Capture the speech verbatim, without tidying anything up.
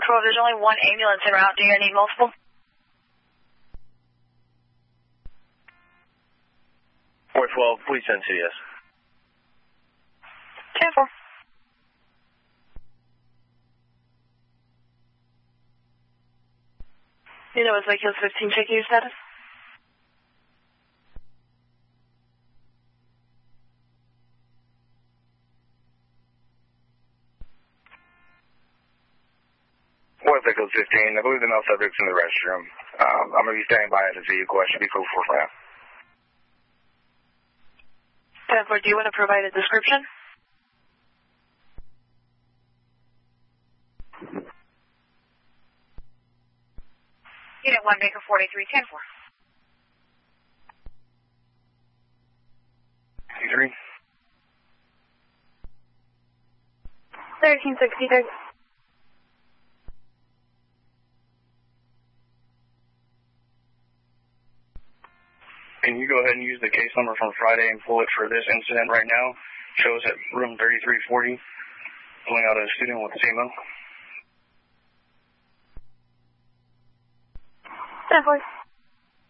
four twelve, there's only one ambulance en route. Do you need multiple? four twelve, please send C S. ten four. You know, it's Lake Hills fifteen, checking your status. What's Lake Hills fifteen? I believe the male subject's in the restroom. Um, I'm going to be standing by at the vehicle. I should be code four five. ten four, do you want to provide a description? Unit one, Baker forty-three, ten four. three. thirteen sixty-three. Can you go ahead and use the case number from Friday and pull it for this incident right now? Shows at room thirty-three forty, pulling out a student with C M O. ten four.